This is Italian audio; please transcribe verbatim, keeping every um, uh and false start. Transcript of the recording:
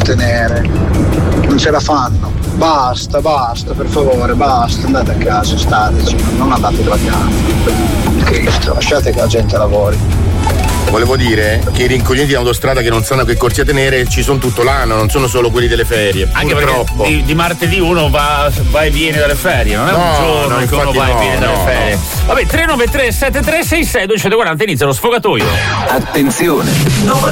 tenere, non ce la fanno. Basta, basta, per favore, basta, andate a casa, stateci, non andate in vacanza. Cristo, lasciate che la gente lavori. Volevo dire che i rincoglioniti di autostrada che non sanno che corsia tenere ci sono tutto l'anno, non sono solo quelli delle ferie. Anche purtroppo. perché di, di martedì uno va, va e viene dalle ferie, non è no, un giorno no, che uno va no, e viene dalle no, ferie. no. Vabbè, tre nove tre sette tre sei sei due quaranta inizia lo sfogatoio. Attenzione!